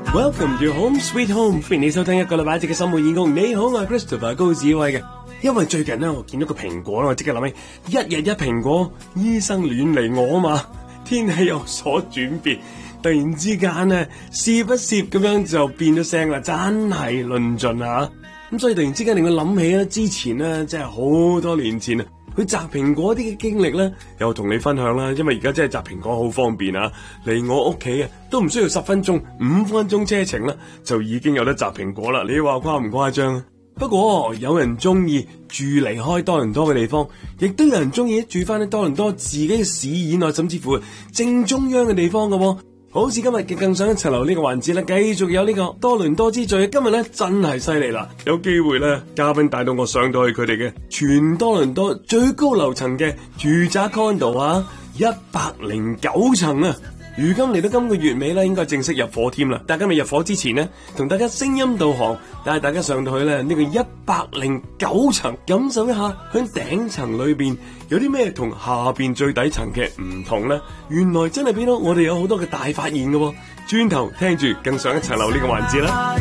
Welcome to Home Sweet Home， 歡迎你收聽一個禮拜一節嘅生活演講。你好，我係 Christopher 高子威嘅。因為最近咧，我見到個蘋果啦，我即刻諗起一日一蘋果，醫生亂嚟我啊嘛。天氣有所轉變，突然之間咧，攝不攝咁樣就變咗聲啦，真係論盡啊！咁所以突然之間令我諗起咧，之前咧，即係好多年前啊，佢摘蘋果啲嘅經歷咧，又同你分享啦。因為而家真係摘蘋果好方便啊，離我屋企啊都唔需要10分鐘、5分鐘車程啦，就已經有得摘蘋果啦。你話誇唔誇張啊？不過有人中意住離開多倫多嘅地方，亦都有人中意住翻喺多倫多自己嘅市以內，甚至乎正中央嘅地方嘅。好似今日嘅更上一層樓呢個環節咧，繼續有呢個多倫多之最。今日咧真係犀利啦，有機會咧，嘉賓帶到我上到去佢哋嘅全多倫多最高樓層嘅住宅 condo 啊，109層啊！如今嚟到今個月尾咧，應該正式入伙添啦。但係今日入伙之前呢，同大家聲音導航，帶大家上到去咧呢個109層，感受一下喺頂層裏邊有啲咩同下邊最底層嘅唔同呢？原來真係俾到我哋有好多嘅大發現嘅。轉頭聽住更上一層樓呢個環節啦。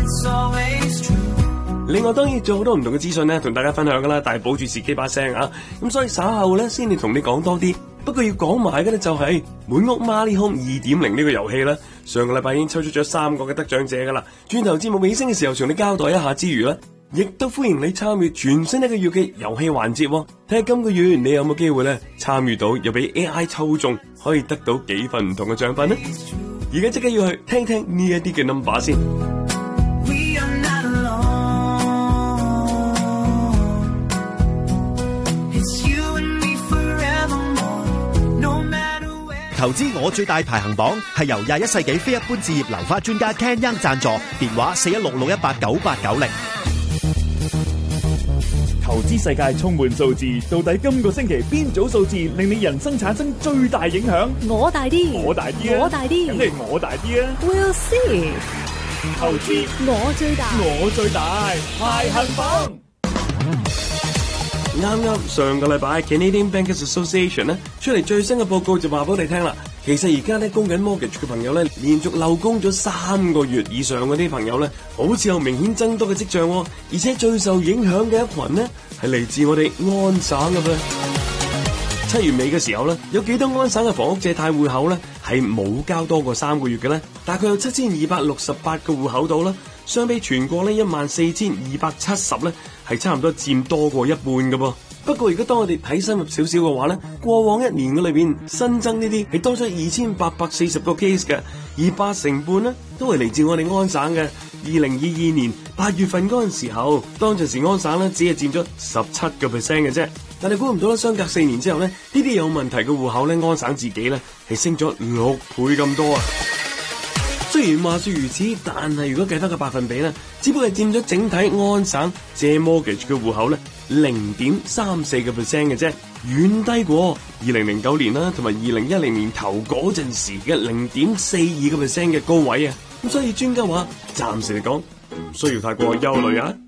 另外當然仲有好多唔同嘅資訊咧，同大家分享噶啦，但係保住自己把聲啊。咁所以稍後咧先至同你講多啲。不過要講埋嘅咧就係滿屋 Marley Home 2.0呢個遊戲啦。上個禮拜已經抽出咗3個嘅得獎者噶啦。轉頭節目尾聲嘅時候，同你交代一下之餘咧，亦都歡迎你參與全新一個月嘅遊戲環節。睇下今個月你有冇機會咧參與到，又俾 AI 抽中，可以得到幾份唔同嘅獎品呢？而家即刻要去聽聽呢一啲嘅 number 先。 投資我最大排行榜係由21世紀非一般置業樓花專家 Ken Young 贊助，電話4166189890。 投資世界充滿數字，到底今個星期邊組數字令你人生產生最大影響？ 我大啲， 我大啲啊！ 我大啲， 梗係我大啲啊 ！We'll see。 投資我最大， 我最大排行榜。 啱啱上個禮拜 Canadian Bankers Association 咧出嚟最新嘅報告就話俾我哋聽啦，其實而家咧供緊 mortgage 嘅朋友咧，連續漏供咗3個月以上嗰啲朋友咧，好似有明顯增多嘅跡象，而且最受影響嘅一群呢，係嚟自我哋安省嘅噃。7月尾嘅時候咧，有幾多安省嘅房屋借貸戶口咧係冇交多過3個月嘅咧？大概有7268個戶口度啦，相比全國咧14270咧。係差唔多佔多過一半嘅噃。不過如果當我哋睇深入少少嘅話咧，過往1年嘅裏邊新增呢啲係多咗2840個 case 嘅，而80%半呢都係嚟自我哋安省嘅。2022年8月份嗰陣時候，當陣時安省咧只係佔咗17% 嘅啫。但係估唔到咧，相隔4年之後咧，呢啲有問題嘅戶口咧，安省自己咧係升咗6倍咁多啊！雖然話說如此，但係如果計翻個百分比咧，只不過係佔咗整體安省借 mortgage 嘅戶口咧0.34% 嘅啫，遠低過2009年啦，同埋2010年頭嗰陣時嘅0.42% 嘅高位啊！咁所以專家話，暫時嚟講唔需要太過憂慮啊！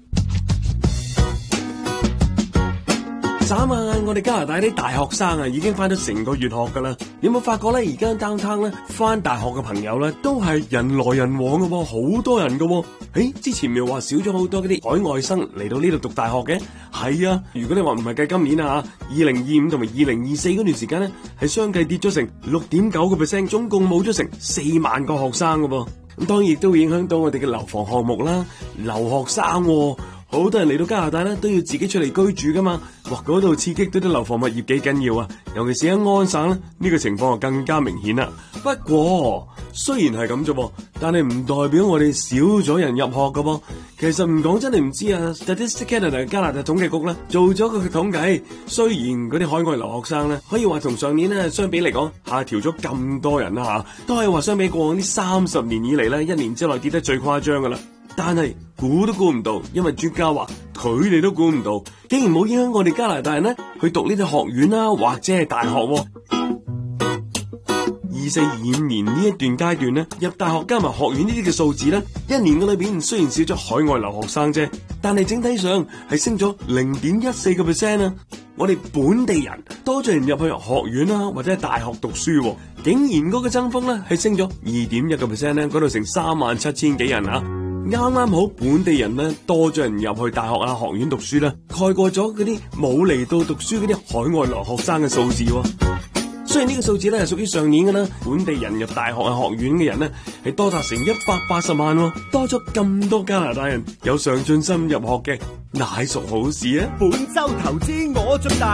眨下眼，我哋加拿大啲大學生啊，已經翻咗成個月學噶啦。有冇發覺咧？而家 downtown 咧翻大學嘅朋友咧，都係人來人往嘅，好多人嘅。之前咪話少咗好多嗰啲海外生嚟到呢度讀大學嘅。係啊，如果你話唔係計今年啊，2025同埋2024嗰段時間咧，係相繼跌咗成6.9%，總共冇咗成4萬個學生嘅噃。咁當然亦都會影響到我哋嘅樓房項目啦，留學生。好多人嚟到加拿大咧，都要自己出嚟居住噶嘛。哇，嗰度刺激到啲樓房物業幾緊要啊！尤其是喺安省咧，呢個情況就更加明顯啦。不過雖然係咁啫，但係唔代表我哋少咗人入學噶噃。其實唔講真係唔知啊。Statistics Canada 加拿大統計局咧做咗個統計，雖然嗰啲海外留學生咧可以話同上年咧相比嚟講下調咗咁多人啦吓，都可以話相比過往呢30年以嚟咧1年之內跌得最誇張噶啦。但係估都估唔到，因為專家話佢哋都估唔到，竟然冇影響我哋加拿大人呢去讀呢啲學院啦，或者係大學。24-25年呢一段階段呢，入大學加埋學院呢啲嘅數字呢，1年嘅裏邊雖然少咗海外留學生啫，但係整體上係升咗0.14%啊！ 我哋本地人多咗人入去學院啦，或者係大學讀書，竟然嗰個增幅咧係升咗2.1%咧，嗰度成37000幾人啊！啱啱好本地人咧多咗人入去大學啊學院讀書啦，蓋過咗嗰啲冇嚟到讀書嗰啲海外留學生嘅數字。雖然呢個數字咧係屬於上年嘅啦，本地人入大學啊學院嘅人咧係多達成180萬，多咗咁多加拿大人有上進心入學嘅，乃屬好事啊！ 本周投資我最大。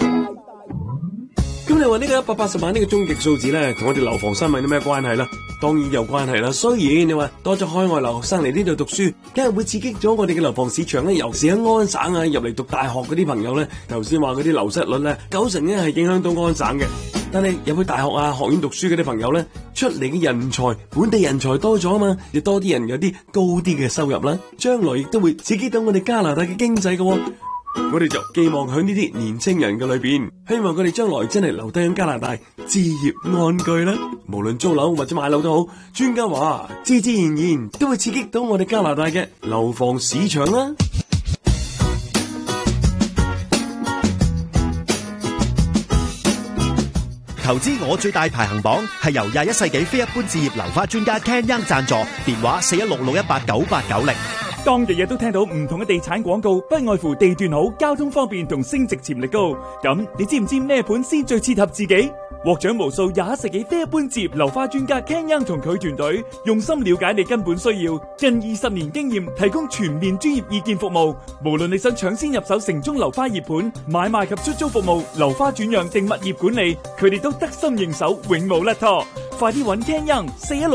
咁你話呢個180萬呢個終極數字咧，同我哋樓房新聞有咩關係啦？當然有關係啦。雖然你話多咗海外留學生嚟呢度讀書，梗係會刺激咗我哋嘅樓房市場咧。尤其喺安省啊入嚟讀大學嗰啲朋友咧，頭先話嗰啲流失率咧90%咧係影響到安省嘅。但係入去大學啊學院讀書嗰啲朋友咧，出嚟嘅人才本地人才多咗啊嘛，亦多啲人有啲高啲嘅收入啦，將來亦都會刺激到我哋加拿大嘅經濟嘅。我哋就寄望喺呢啲年青人嘅裏邊，希望佢哋將來真係留低喺加拿大置業安居啦。無論租樓或者買樓都好，專家話自自然然都會刺激到我哋加拿大嘅樓房市場啦。 投資我最大排行榜係由21世紀非一般置業樓花專家 Ken Young 贊助，電話4166189890。 當日日都聽到唔同嘅地產廣告，不外乎地段好、交通方便同升值潛力高。咁你知唔知咩盤先最切合自己？獲獎無數21世紀非一般置業樓花專家 Ken Young 同佢團隊用心了解你根本需要，近20年經驗，提供全面專業意見服務。無論你想搶先入手城中樓花熱盤、買賣及出租服務、樓花轉讓定物業管理，佢哋都得心應手，永無甩拖。快啲揾 Ken Young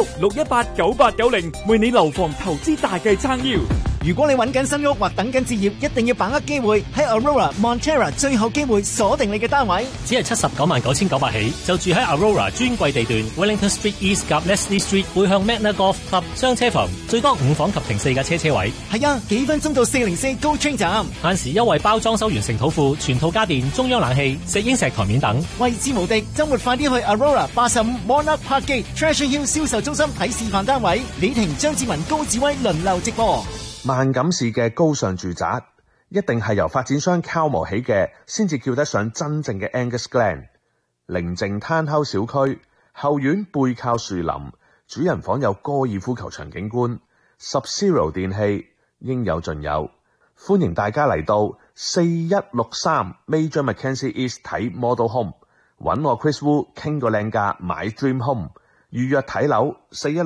4166189890，為你樓房投資大計撐腰。 如果你揾緊新屋或等緊置業，一定要把握機會，喺 Aurora Montera 最後機會鎖定你嘅單位。 只係799900起，就住喺 Aurora 專櫃地段 Wellington Street East 及 Leslie Street 背向 Magna Golf Club 雙車房，最多5房及停4架車位。 係啊，幾分鐘到404 GO Train 站。 限時優惠包裝修完成土庫、全套家電、中央冷氣、石英石台面等， 位置無敵。周末快啲去 Aurora 85 Monarch Park Gate Treasure Hill 銷售中心睇示範單位。李婷、張志文、高志威輪流直播。 萬錦市嘅高尚住宅，一定係由發展商 Calmo 起嘅，先至叫得上真正嘅 Angus Glen。寧靜攤溝小區，後院背靠樹林，主人房有高爾夫球場景觀，Sub-Zero 電器應有盡有。歡迎大家嚟到4163 Major Mackenzie East 睇 Model Home， 揾我 Chris Wu 傾個靚價買 Dream Home， 預約睇樓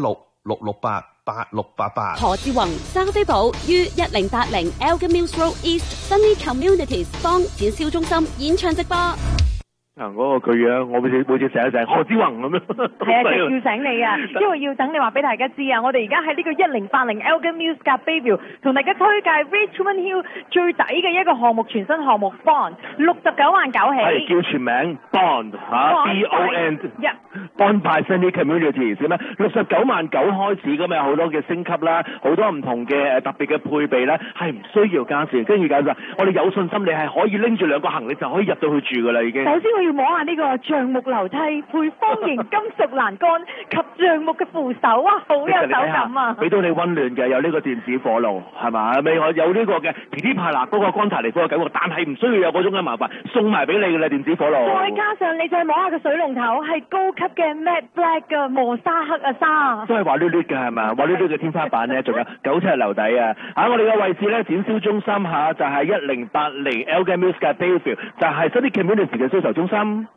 416-668-8688。 何志宏、沙菲堡於1080 Elgin Mills Road East Sunny Communities 幫展銷中心演唱直播。 嗰個句樣，我每次寫一寫何志宏咁樣。 係啊，叫醒你啊，因為要等你話俾大家知啊，我哋而家喺呢個1080 Elgin Mills 夾 Bayview 同大家推介 Richmond Hill 最抵嘅一個項目，全新項目 Bond 69萬9起。 係叫全名 Bond 嚇 BOND Bond by Sunny Communities 咁樣，69萬9開始咁啊，好多嘅升級啦，好多唔同嘅特別嘅配備咧，係唔需要加錢。跟住簡直，我哋有信心你係可以拎住兩個行李就可以入到去住噶啦，已經。 首先我要摸下呢個橡木樓梯，配方形金屬欄杆及橡木嘅扶手啊，好有手感啊！ 俾到你溫暖嘅，有呢個電子火爐係嘛？另外有呢個嘅噼哩啪啦嗰個乾柴烈火嘅感覺，但係唔需要有嗰種嘅麻煩，送埋俾你嘅啦電子火爐。 再加上你再摸下個水龍頭，係高級嘅 Matte Black 嘅磨砂黑啊砂， 都係滑捋捋嘅係嘛？滑捋捋嘅天花板咧，仲有9尺樓底啊！我哋嘅位置咧，展銷中心嚇就係1080 Elgin Mills 嘅 Bayview， 就係 Sunny Community 嘅銷售中心。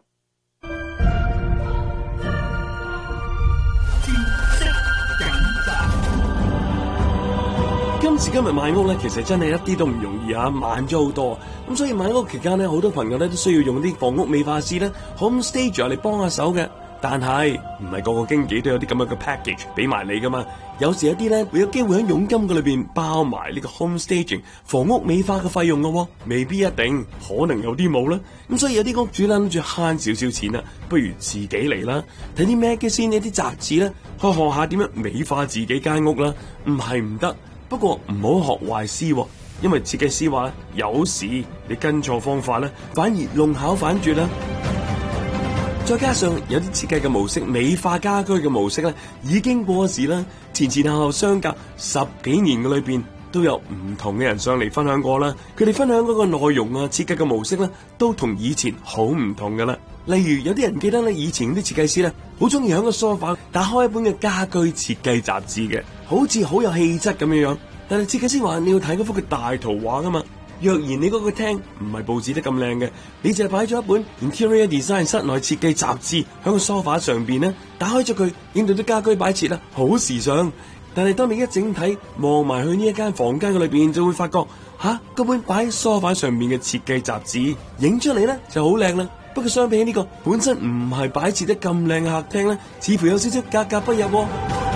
今時今日買屋咧，其實真係一啲都唔容易啊，慢咗好多。咁所以買屋期間咧，好多朋友咧都需要用啲房屋美化師咧 Home Stager 嚟幫下手嘅。但係唔係個個經紀都有啲咁樣嘅 package 俾埋你噶嘛？有時一啲咧會有機會喺佣金嘅裏邊包埋呢個 home staging 房屋美化嘅費用嘅，未必一定，可能有啲冇啦。咁所以有啲屋主咧諗住慳少少錢啊，不如自己嚟啦，睇啲 magazine 呢啲雜誌咧，去學下點樣美化自己間屋啦。唔係唔得，不過唔好學壞師，因為設計師話有時你跟錯方法咧，反而弄巧反拙啦。再加上有啲設計嘅模式，美化家居嘅模式咧，已經過時啦。前後相隔10幾年嘅裏邊， 都有唔同嘅人上嚟分享過啦。佢哋分享嗰個內容啊、設計嘅模式咧，都同以前好唔同噶啦。例如有啲人記得咧，以前啲設計師咧，好中意喺個梳化打開一本嘅家居設計雜誌嘅，好似好有氣質咁樣樣。但係設計師話你要睇嗰幅嘅大圖畫噶嘛。若然你嗰個廳唔係佈置得咁靚嘅，你就係擺咗一本 Interior Design 室內設計雜誌喺個梳化上邊咧，打開咗佢，影到啲家居擺設啦，好時尚。但係當你一整體望埋去呢一間房間嘅裏邊，就會發覺嗰本擺喺梳化上面嘅設計雜誌影出嚟咧就好靚啦。不過相比起呢個本身唔係擺設得咁靚嘅客廳咧，似乎有少少格格不入喎。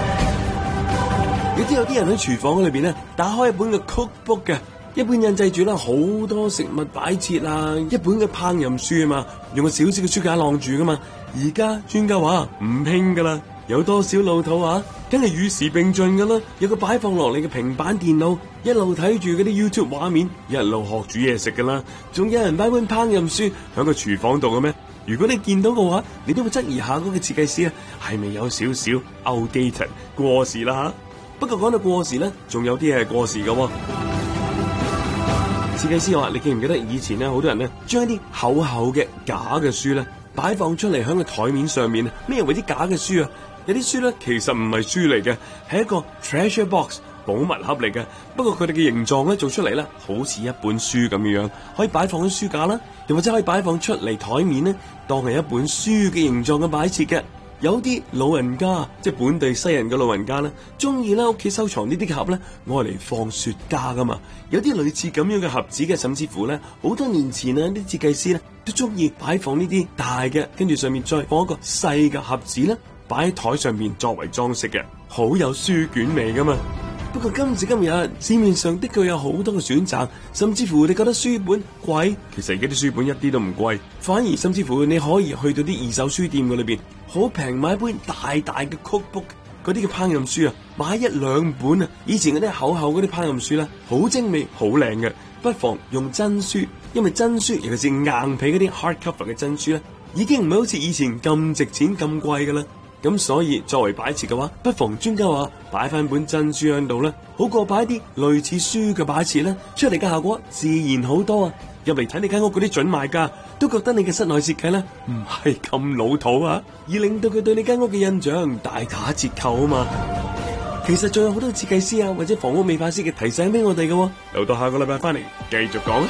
有啲人喺廚房裏邊咧，打開一本嘅 cookbook 嘅。一本印製住啦好多食物擺設啊，一本嘅烹飪書啊嘛，用個小小嘅書架晾住噶嘛。而家專家話唔興噶啦，有多少老土啊，梗係與時並進噶啦。有個擺放落嚟嘅平板電腦，一路睇住嗰啲 YouTube 畫面，一路學煮嘢食噶啦。仲有人擺本烹飪書喺個廚房度嘅咩？如果你見到嘅話，你都會質疑下嗰個設計師啊，係咪有少少 outdated 過時啦吓？不過講到過時咧，仲有啲嘢係過時嘅喎。設計師話：你記唔記得以前咧，好多人咧將一啲厚厚嘅假嘅書咧擺放出嚟喺個台面上面啊？咩為之假嘅書啊？有啲書咧其實唔係書嚟嘅，係一個 treasure box 寶物盒嚟嘅。不過佢哋嘅形狀咧做出嚟咧，好似一本書咁樣，可以擺放喺書架啦，又或者可以擺放出嚟台面咧，當係一本書嘅形狀嘅擺設嘅。有啲老人家，即係本地西人嘅老人家咧，中意咧屋企收藏呢啲盒咧，愛嚟放雪茄噶嘛。有啲類似咁樣嘅盒子嘅，甚至乎咧，好多年前啊，啲設計師咧都中意擺放呢啲大嘅，跟住上面再放一個細嘅盒子咧，擺喺台上面作為裝飾嘅，好有書卷味噶嘛。不過今時今日市面上的確有好多嘅選擇，甚至乎你覺得書本貴，其實而家啲書本一啲都唔貴，反而甚至乎你可以去到啲二手書店嘅裏邊，好平買一本大大嘅 cookbook， 嗰啲嘅烹飪書啊，買1-2本啊，以前嗰啲厚厚嗰啲烹飪書咧，好精美好靚嘅，不妨用真書，因為真書尤其是硬皮嗰啲 hardcover 嘅真書咧，已經唔係好似以前咁值錢咁貴噶啦。咁所以作為擺設嘅話，不妨專家話擺翻本真書喺度啦，好過擺啲類似書嘅擺設啦，出嚟嘅效果自然好多啊！入嚟睇你間屋嗰啲準買家都覺得你嘅室內設計咧唔係咁老土啊，而令到佢對你間屋嘅印象大打折扣啊嘛。其實仲有好多設計師啊或者房屋美化師嘅提醒俾我哋嘅，留到下個禮拜翻嚟繼續講。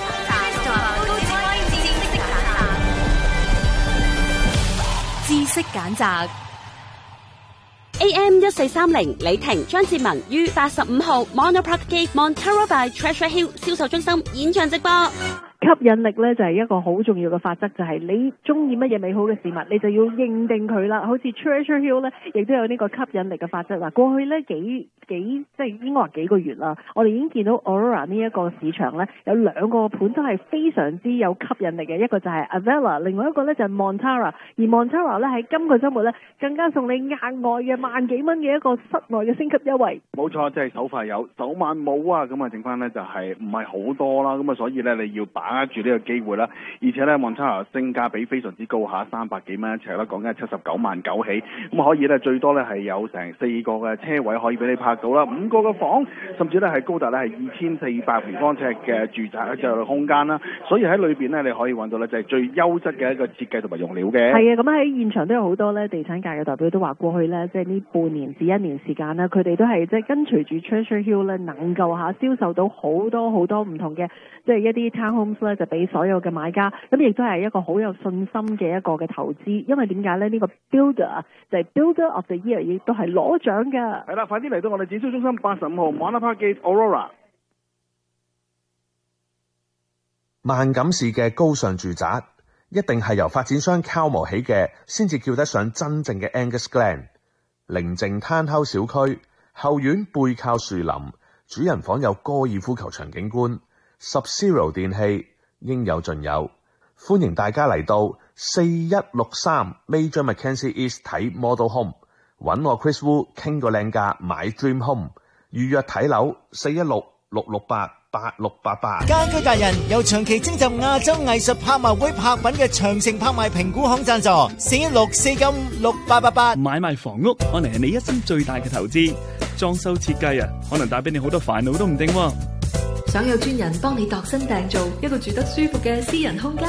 知識揀擇 AM 1430李婷張志文於85號 Monarch Park Gate Montara by Treasure Hill 銷售中心現場直播。 吸引力咧就係一個好重要嘅法則，就係你中意乜嘢美好嘅事物，你就要認定佢啦。好似 Treasure Hill 咧，亦都有呢個吸引力嘅法則。嗱，過去咧幾即係應該話幾個月啦，我哋已經見到 Aurora 呢一個市場咧有2個盤都係非常之有吸引力嘅，一個就係 Avella， 另外一個咧就係 Montara。而 Montara 咧喺今個週末咧更加送你額外嘅萬幾蚊嘅一個室內嘅升級優惠。 冇錯，即係手快有，手慢冇啊！咁啊，剩翻咧就係唔係好多啦。咁啊，所以咧你要把握住呢個機會啦。而且咧 Montara 性價比非常之高下，300幾蚊一尺啦，講緊係79萬9起。咁可以咧最多咧係有成4個嘅車位可以俾你泊到啦，5個嘅房，甚至咧係高達咧係2400平方尺嘅住宅嘅空間啦。所以喺裏邊咧你可以揾到咧就係最優質嘅一個設計同埋用料嘅。係啊，咁喺現場都有好多咧地產界嘅代表都話過去咧即係呢半年至1年時間啦，佢哋都係即係跟隨住 Treasure Hill 咧能夠銷售到好多唔同嘅即係一啲 townhomes 咧就俾所有嘅買家，咁亦都係一個好有信心嘅一個嘅投資。因為點解咧？呢個 Builder 就係 Builder of the Year， 亦都係攞獎㗎。係啦，快啲嚟到我哋展銷中心85號 Monarch Park Gate Aurora。 萬錦市嘅高尚住宅一定係由發展商敲磨起嘅，先至叫得上真正嘅 Angus Glen。寧靜攤溝小區，後院背靠樹林，主人房有高爾夫球場景觀，Sub-Zero 電器應有盡有。歡迎大家嚟到4163 Major Mackenzie East 睇 Model Home， 揾我 Chris Wu 傾個靚價買 Dream Home， 預約睇樓416-668-8688。 家居達人由長期徵集亞洲藝術拍賣會拍品嘅長城拍賣評估行贊助，416-495-6888。 買賣房屋可能係你一生最大嘅投資， 裝修設計啊，可能帶俾你好多煩惱都唔定喎。 想有專人幫你度身訂造一個住得舒服嘅私人空間。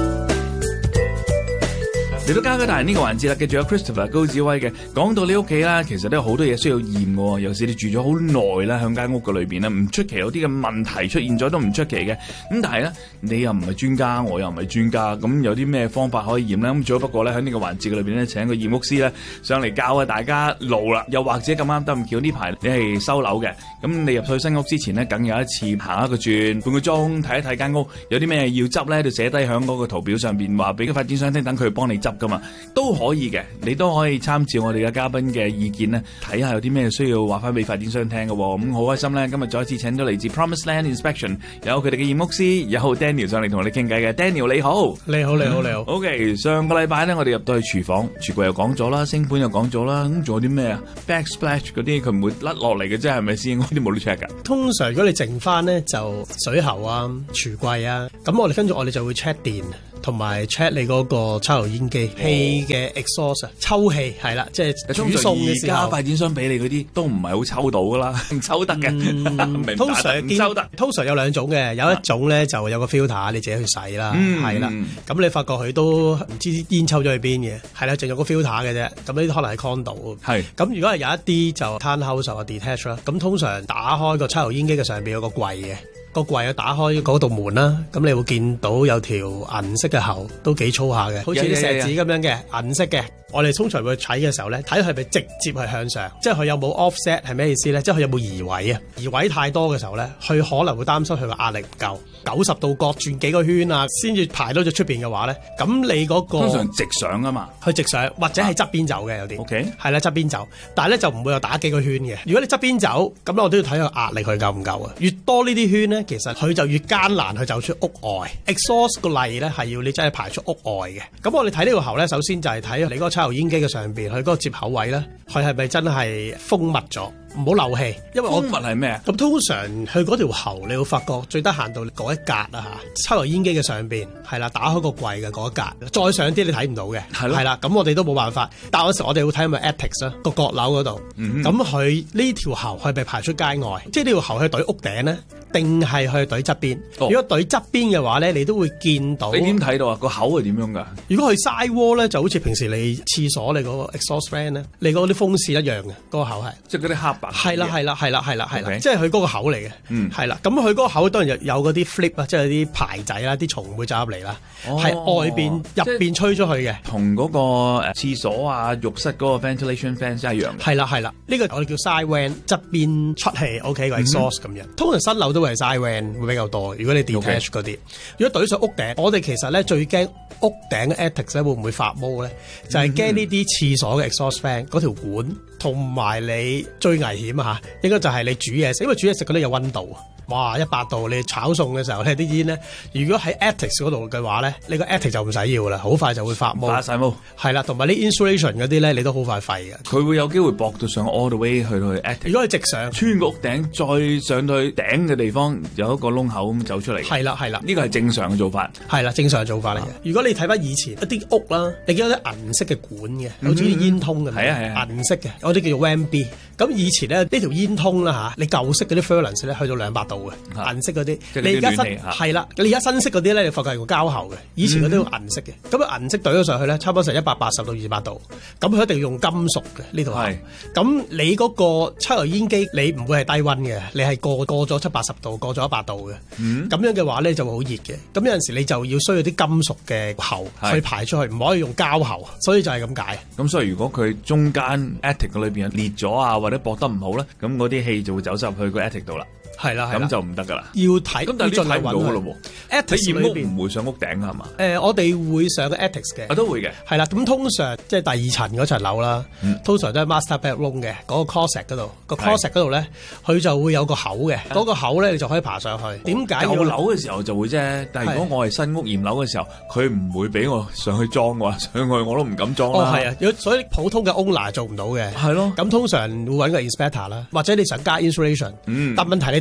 嚟到家家大人呢個環節啦，繼續有 Christopher 高子威嘅。講到你屋企啦，其實都有好多嘢需要驗嘅，尤其是你住咗好耐啦，喺間屋嘅裏邊咧，唔出奇有啲嘅問題出現咗都唔出奇嘅。咁但係咧，你又唔係專家，我又唔係專家，咁有啲咩方法可以驗咧？咁最好不過咧喺呢個環節嘅裏邊咧，請個驗屋師咧上嚟教下大家路啦。又或者咁啱得咁巧呢排你係收樓嘅，咁你入去新屋之前咧，梗有一次行一個轉，半個鐘睇一睇間屋有啲咩要執咧，就寫低響嗰個圖表上邊，話俾個發展商聽，等佢幫你執噶嘛，都可以嘅。你都可以參照我哋嘅嘉賓嘅意見咧，睇下有啲咩需要話翻俾發展商聽嘅。咁好開心咧，今日再一次請到嚟自 Promised Land Inspection 有佢哋嘅驗屋師，有 Daniel 上嚟同我哋傾偈嘅。Daniel 你好。 你好。 OK， 上個禮拜咧，我哋入到去廚房，櫥櫃又講咗啦，升盤又講咗啦，咁仲有啲咩啊 ？Backsplash 嗰啲佢唔會甩落嚟嘅啫，係咪先？嗰啲冇得 check 噶。 通常如果你剩翻咧，就水喉啊、櫥櫃啊，咁我哋跟住我哋就會 check 電。同埋 check 你嗰個抽油煙機氣嘅 exhaust 抽氣係啦，即係煮餸嘅時候。而家發展商俾你嗰啲都唔係好抽到噶啦，唔抽得嘅。通常有兩種嘅，有一種咧就有個 filter 你自己去洗啦，係啦。咁你發覺佢都唔知煙抽咗去邊嘅，係啦，淨有個 filter 嘅啫。咁呢啲可能係 condo。係。咁如果係有一啲就 townhouse 或 detach 啦，咁通常打開個抽油煙機嘅上邊有個櫃嘅。個櫃啊，打開嗰道門啦，咁你會見到有條銀色嘅喉，都幾粗下嘅，好似啲石子咁樣嘅銀色嘅。我哋通常會睇嘅時候咧，睇佢係咪直接係向上，即係佢有冇 offset 係咩意思咧？即係佢有冇移位啊？移位太多嘅時候咧，佢可能會擔心佢個壓力唔夠，90度角轉幾個圈啊，先至排到咗出邊嘅話咧，咁你嗰個通常直上啊嘛，佢直上或者係側邊走嘅有啲，OK 係啦側邊走，但係咧就唔會有打幾個圈嘅。如果你側邊走，咁我都要睇個壓力佢夠唔夠啊。越多呢啲圈咧，其實佢就越艱難去走出屋外。exhaust 個例咧係要你真係排出屋外嘅。咁我哋睇呢個喉咧，首先就係睇你嗰個抽油煙機嘅上邊，佢嗰個接口位咧，佢係咪真係封密咗？唔好漏氣，因為封密係咩？咁通常佢嗰條喉，你會發覺最得閒到嗰一格啊嚇，抽油煙機嘅上邊係啦，打開個櫃嘅嗰一格，再上啲你睇唔到嘅，係啦，咁我哋都冇辦法。但係有時我哋會睇係咪 attics 啦，個閣樓嗰度，咁佢呢條喉係咪排出街外？即係呢條喉係懟屋頂咧，定係去懟側邊？如果懟側邊嘅話咧，你都會見到。你點睇到啊？個口係點樣㗎？如果佢 side wall 咧，就好似平時你廁所你嗰個 exhaust fan 咧，你嗰啲風扇一樣嘅，嗰個口係，即係嗰啲黑白。係啦，即係佢嗰個口嚟嘅，係啦。咁佢嗰個口當然有嗰啲 flip 啊，即係啲排仔啦，啲蟲會走入嚟啦，係外邊入邊吹出去嘅，同嗰個廁所啊、浴室嗰個 ventilation fan 一樣。係啦，呢個我哋叫 side vent 側邊出氣 ，OK 個 exhaust 咁樣。通常新樓都會係 side vent 會比較多。如果你 detach 嗰啲，如果懟上屋頂，我哋其實咧最驚屋頂嘅 attic 咧會唔會發毛咧？就係驚呢啲廁所嘅 exhaust fan 嗰條管。同埋你最危險啊嚇，應該就係你煮嘢食，因為煮嘢食嗰啲有溫度啊。哇！100度你炒餸嘅時候咧，啲煙咧，如果喺 attic 嗰度嘅話咧，你個 attic 就唔使要啦，好快就會發毛。發曬毛。係啦，同埋啲 insulation 嗰啲咧，你都好快廢嘅。佢會有機會駁到上 all the way 去到 attic。如果係直上，穿個屋頂，再上到去頂嘅地方有一個窿口咁走出嚟。係啦，呢個係正常嘅做法。係啦，正常嘅做法嚟嘅。如果你睇翻以前一啲屋啦，你見到啲銀色嘅管嘅，好似啲煙通咁。係啊，銀色嘅，嗰啲叫做 WMB。咁以前咧呢條煙通啦嚇，你舊式嗰啲 furnace 咧去到200度嘅銀色嗰啲，你而家新係啦，你而家新式嗰啲咧，你發覺係個膠喉嘅，以前嗰啲銀色嘅，咁銀色懟咗上去咧，差唔多成180到200度，咁佢一定要用金屬嘅呢度係。咁你嗰個抽油煙機，你唔會係低溫嘅，你係過咗70-80度，過咗100度嘅，咁樣嘅話咧就會好熱嘅。咁有陣時你就要需要啲金屬嘅喉去排出去，唔可以用膠喉，所以就係咁解。咁所以如果佢中間 attic 裏邊裂咗啊，或者駁得唔好咧，咁嗰啲氣就會走入去個 attic 度啦。係啦，咁就唔得噶啦。要睇，咁但係你睇唔到噶咯喎。attic 裏邊唔會上屋頂係嘛？我哋會上個 attic 嘅，都會嘅。係啦，咁通常即係第二層嗰層樓啦，通常都係 master bedroom 嘅嗰個 closet 嗰度，個 closet 嗰度咧，佢就會有個口嘅，嗰個口咧你就可以爬上去。點解？舊樓嘅時候就會啫，但係如果我係新屋驗樓嘅時候，佢唔會俾我上去裝嘅話，上去我都唔敢裝啦。係啊，所以普通嘅 owner 做唔到嘅。係咯。咁通常會揾個 inspector 啦，或者你想加 insulation。但問題你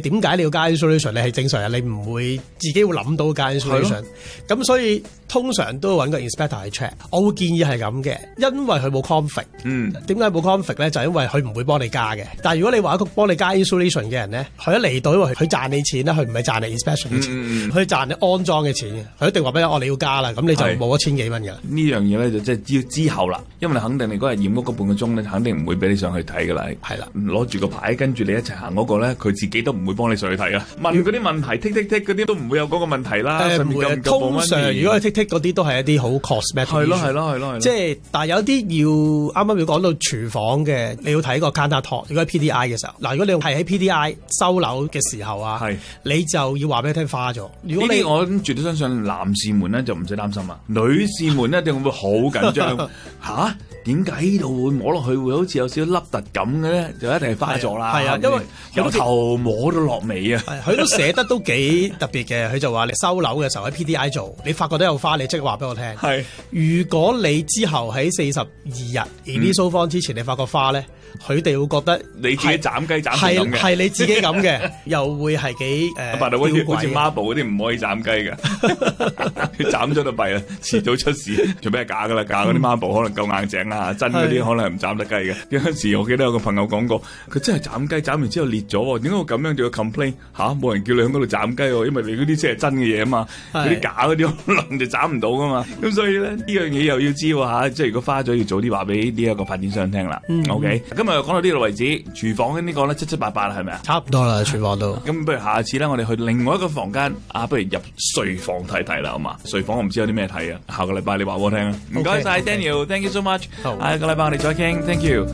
點解你要加 insulation？ 你係正常人，你唔會自己會諗到加 insulation。咁所以通常都會揾個 inspector 去 check。我會建議係咁嘅，因為佢冇 conflict。點解冇 conflict 咧？就係因為佢唔會幫你加嘅。但係如果你話一個幫你加 insulation 嘅人咧，佢一嚟到，因為佢賺你錢啦，佢唔係賺你 inspection 嘅錢，佢賺你安裝嘅錢嘅。佢一定話俾你，你要加啦，咁你就冇1000幾蚊㗎。 呢樣嘢咧就即係要之後啦，因為你肯定你嗰日驗屋嗰半個鐘咧，肯定唔會俾你上去睇㗎啦。 係啦， 攞住個牌跟住你一齊行嗰個咧，佢自己都唔會幫你上去睇㗎。問嗰啲問題剔嗰啲都唔會有嗰個問題啦。 唔會。通常如果係剔嗰啲都係一啲好 cosmetic。係咯。 即係，但係有啲要啱啱要講到廚房嘅，你要睇個 counter top。如果喺 PDI 嘅時候，嗱，如果你係喺 PDI 收樓嘅時候啊，你就要話俾佢聽花咗。如果你我絕對相信男士們咧就唔使擔心啦，女士們一定會好緊張嚇。點解呢度會摸落去會好似有少少凹凸咁嘅咧？就一定係花咗啦。係啊，因為由頭摸到落尾啊。 佢都寫得都幾特別嘅。佢就話你收樓嘅時候喺 PDI 做，你發覺都有花，你即刻話俾我聽。係，如果你之後喺42日 initial form 之前你發覺花咧，佢哋會覺得你自己斬雞斬成咁嘅， 係你自己咁嘅，又會係幾好似 marble 嗰啲唔可以斬雞嘅，佢斬咗就弊啦，遲早出事。除非係假噶啦，假嗰啲 marble 可能夠硬淨啦，真嗰啲可能係唔斬得雞嘅。有陣時我記得有個朋友講過，佢真係斬雞，斬完之後裂咗，點解會咁樣？仲要 complain 吓？冇人叫你喺嗰度斬雞，因為你嗰啲先係真嘅嘢啊嘛，嗰啲假嗰啲可能就斬唔到噶嘛。咁所以咧呢樣嘢又要知吓，即係如果花咗要早啲話俾呢一個發展商聽啦。OK，今日講到呢度為止，廚房呢個咧七七八八啦，係咪啊？ 差唔多啦，廚房都。 咁不如下次咧，我哋去另外一個房間啊，不如入睡房睇睇啦，好嘛？睡房我唔知有啲咩睇啊，下個禮拜你話我聽啊。唔該晒 Daniel，Thank you so much。下個禮拜我哋再傾 ，Thank you。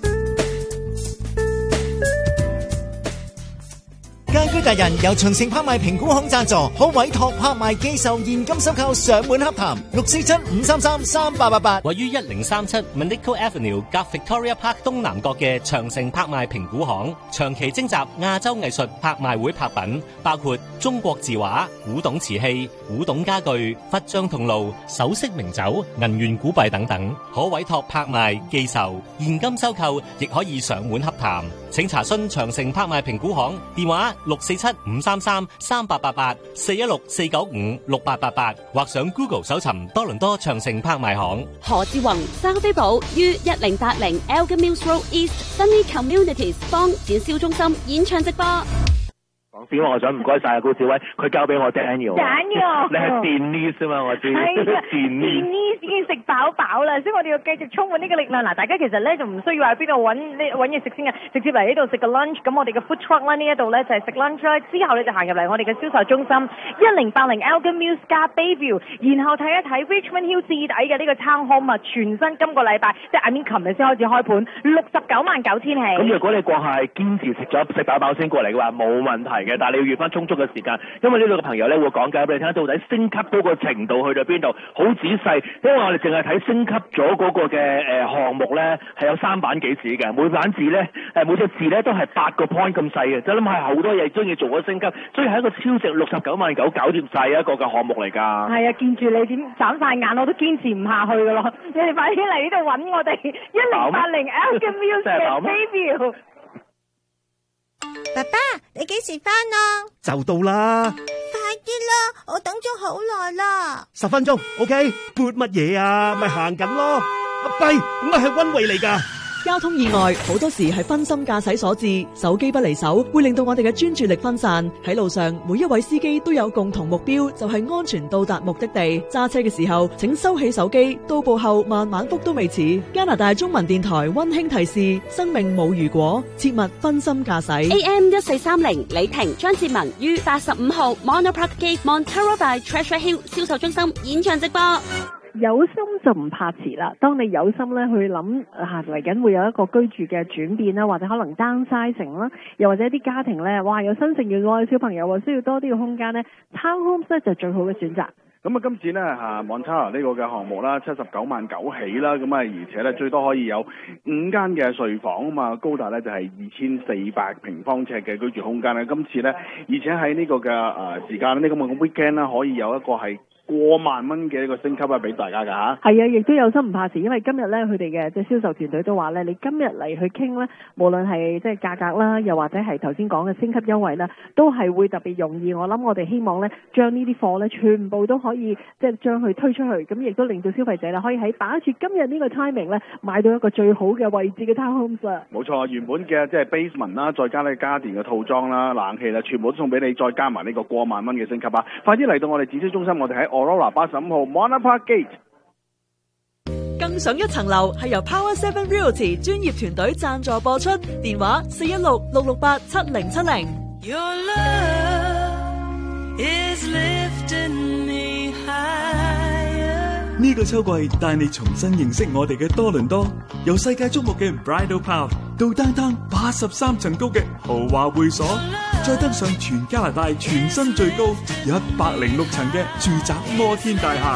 家居達人由長城拍賣評估行贊助，可委託拍賣寄售現金收購上門洽談647-533-3888。 位於1037 Manico Avenue 隔 Victoria Park 東南角嘅長城拍賣評估行，長期徵集亞洲藝術拍賣會拍品，包括中國字畫、古董瓷器、古董家具、佛像銅爐、首飾名酒、銀元古幣等等，可委託拍賣寄售現金收購，亦可以上門洽談。請查詢長城拍賣評估行電話647-533-3888 416-495-6888，或上 Google 搜尋多倫多長城拍賣行。 何志宏、莎菲寶於1080 Elgin Mills Road East Sunny Communities 幫展銷中心演唱直播。 講我想唔該晒高志威，佢交俾我 Daniel。你係 Denise 啊嘛，我知。係 Denise 已經食飽啦，所以我哋要繼續充滿呢個力量。嗱，大家其實咧就唔需要喺邊度揾嘢食先嘅，直接嚟呢度食個 lunch。咁我哋嘅 food truck 啦，呢一度咧就係食 lunch 啦。之後你就行入嚟我哋嘅銷售中心1080 Elgin Mills 加 Bayview， 然後睇一睇 Richmond Hill 至底嘅呢個 town home 啊，全新今個禮拜即係琴日先開始開盤，699000起。 咁如果你過係堅持食飽先過嚟嘅話，冇問題嘅。但係你要預翻充足嘅時間，因為呢度嘅朋友咧會講解俾你聽，到底升級嗰個程度去到邊度，好仔細。因為我哋淨係睇升級咗嗰個嘅項目咧，係有3版幾紙嘅，每版字咧每隻字咧都係8個 point 咁細嘅，就諗係好多嘢中意做咗升級，所以係一個超值699000搞掂晒一個嘅項目嚟㗎。 係啊，見住你點眨晒眼，我都堅持唔下去㗎咯。你哋快啲嚟呢度揾我哋1080 Elgin Mills 嘅 Bayview。 爸爸，你幾時返啊？ 就到啦！ 快啲啦，我等咗好耐啦。 10分鐘 ，OK？撥乜嘢啊？咪行緊咯。弊，咁係溫慧嚟㗎。 交通意外好多時係分心駕駛所致，手機不離手會令到我哋嘅專注力分散。喺路上，每一位司機都有共同目標，就係安全到達目的地。揸車嘅時候，請收起手機，到步後慢慢覆都未遲。加拿大中文電台溫馨提示：生命冇如果，切勿分心駕駛。 AM1430 李婷、張志文於85號 Monopark Gate Montero by Treasure Hill 銷售中心演唱直播。 有心就唔怕遲啦。當你有心咧去諗嚟緊會有一個居住嘅轉變啦，或者可能 downsizing 啦，又或者啲家庭咧，哇有新成員喎，小朋友需要多啲嘅空間咧，townhomes 咧就最好嘅選擇。 咁啊，今次咧Montara 呢個嘅項目啦，799000起啦，咁啊，而且咧最多可以有5間嘅睡房啊嘛，高達咧就係2400平方尺嘅居住空間咧。今次咧，而且喺呢個嘅時間呢個咁嘅 weekend 啦，可以有一個係過萬蚊嘅一個升級啊，俾大家㗎嚇。 係啊，亦都有心唔怕遲，因為今日咧佢哋嘅即係銷售團隊都話咧，你今日嚟去傾咧，無論係即係價格啦，又或者係頭先講嘅升級優惠啦，都係會特別容易。我諗我哋希望咧，將呢啲貨咧全部都可以即係將佢推出去，咁亦都令到消費者啦可以喺把握住今日呢個 timing 咧，買到一個最好嘅位置嘅 townhomes 啦。 冇錯，原本嘅即係 basement 啦，再加呢家電嘅套裝啦、冷氣啦，全部都送俾你，再加埋呢個過萬蚊嘅升級啊！快啲嚟到我哋展銷中心，我哋喺 Aurora 85號 Monarch Park Gate。 更上一層樓係由 Power 7 Realty 專業團隊贊助播出，電話416-668-7070。 Your love is lifting me higher。 呢個秋季帶你重新認識我哋嘅多倫多，由世界矚目嘅 Bridal Path 到 Downtown 83層高嘅豪華會所，再登上全加拿大全新最高106層嘅住宅摩天大廈。